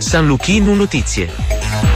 San Luchino Notizie.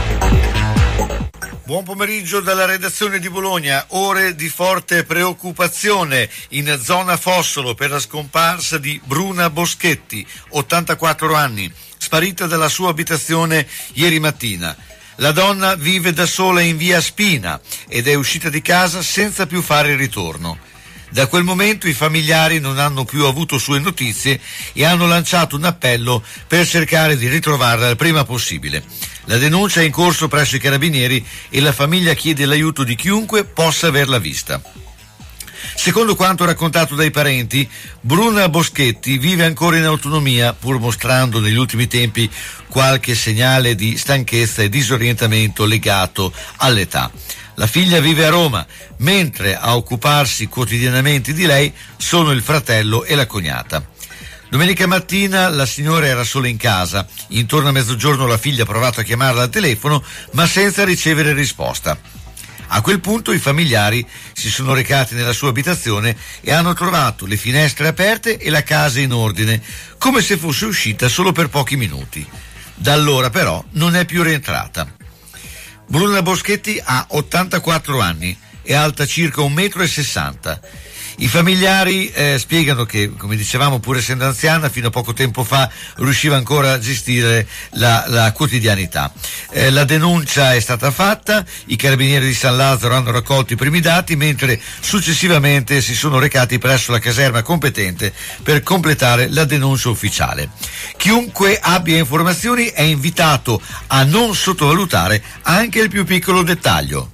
Buon pomeriggio dalla redazione di Bologna. Ore di forte preoccupazione in zona Fossolo per la scomparsa di Bruna Boschetti, 84 anni, sparita dalla sua abitazione ieri mattina. La donna vive da sola in via Spina ed è uscita di casa senza più fare ritorno. Da quel momento i familiari non hanno più avuto sue notizie e hanno lanciato un appello per cercare di ritrovarla il prima possibile. La denuncia è in corso presso i carabinieri e la famiglia chiede l'aiuto di chiunque possa averla vista. Secondo quanto raccontato dai parenti, Bruna Boschetti vive ancora in autonomia, pur mostrando negli ultimi tempi qualche segnale di stanchezza e disorientamento legato all'età. La figlia vive a Roma, mentre a occuparsi quotidianamente di lei sono il fratello e la cognata. Domenica mattina la signora era sola in casa. Intorno a mezzogiorno la figlia ha provato a chiamarla al telefono, ma senza ricevere risposta. A quel punto i familiari si sono recati nella sua abitazione e hanno trovato le finestre aperte e la casa in ordine, come se fosse uscita solo per pochi minuti. Da allora però non è più rientrata. Bruna Boschetti ha 84 anni, è alta circa 1,60 m. I familiari spiegano che, come dicevamo, pur essendo anziana, fino a poco tempo fa riusciva ancora a gestire la quotidianità. La denuncia è stata fatta, i carabinieri di San Lazzaro hanno raccolto i primi dati, mentre successivamente si sono recati presso la caserma competente per completare la denuncia ufficiale. Chiunque abbia informazioni è invitato a non sottovalutare anche il più piccolo dettaglio.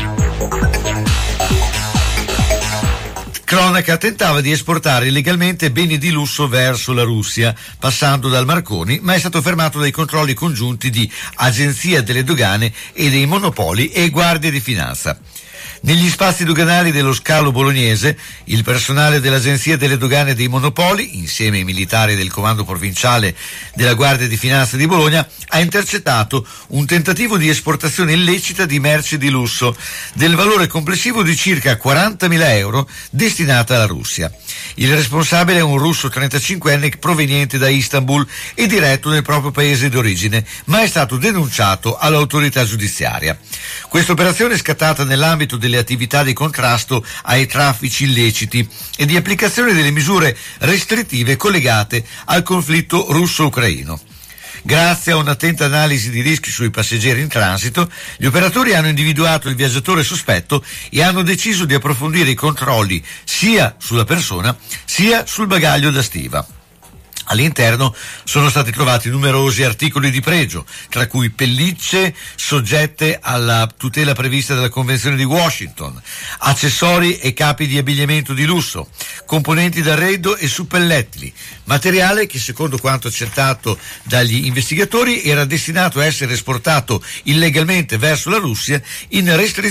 Cronaca tentava di esportare illegalmente beni di lusso verso la Russia, passando dal Marconi, ma è stato fermato dai controlli congiunti di Agenzia delle Dogane e dei Monopoli e Guardia di Finanza. Negli spazi doganali dello scalo bolognese, il personale dell'Agenzia delle Dogane e dei Monopoli, insieme ai militari del Comando Provinciale della Guardia di Finanza di Bologna, ha intercettato un tentativo di esportazione illecita di merci di lusso del valore complessivo di circa 40.000 euro destinata alla Russia. Il responsabile è un russo 35enne proveniente da Istanbul e diretto nel proprio paese d'origine, ma è stato denunciato all'autorità giudiziaria. Questa operazione è scattata nell'ambito delle attività di contrasto ai traffici illeciti e di applicazione delle misure restrittive collegate al conflitto russo-ucraino. Grazie a un'attenta analisi di rischi sui passeggeri in transito, gli operatori hanno individuato il viaggiatore sospetto e hanno deciso di approfondire i controlli sia sulla persona sia sul bagaglio da stiva. All'interno sono stati trovati numerosi articoli di pregio, tra cui pellicce soggette alla tutela prevista dalla Convenzione di Washington, accessori e capi di abbigliamento di lusso, componenti d'arredo e suppellettili, materiale che, secondo quanto accertato dagli investigatori, era destinato a essere esportato illegalmente verso la Russia in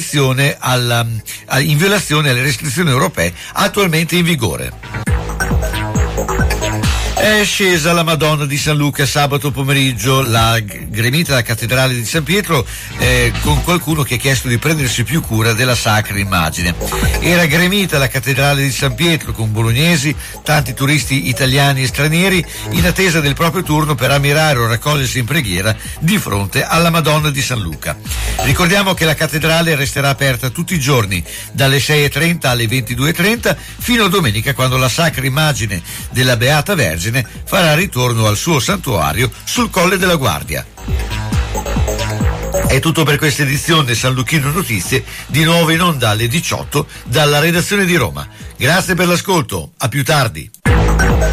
violazione alle restrizioni europee attualmente in vigore. È scesa la Madonna di San Luca sabato pomeriggio, la gremita della cattedrale di San Pietro con qualcuno che ha chiesto di prendersi più cura della Sacra Immagine. Era gremita la cattedrale di San Pietro con bolognesi, tanti turisti italiani e stranieri in attesa del proprio turno per ammirare o raccogliersi in preghiera di fronte alla Madonna di San Luca. Ricordiamo che la cattedrale resterà aperta tutti i giorni dalle 6:30 alle 22:30 fino a domenica, quando la Sacra Immagine della Beata Vergine farà ritorno al suo santuario sul Colle della Guardia. È tutto per questa edizione San Luchino Notizie, di nuovo in onda alle 18 dalla redazione di Roma. Grazie per l'ascolto, a più tardi.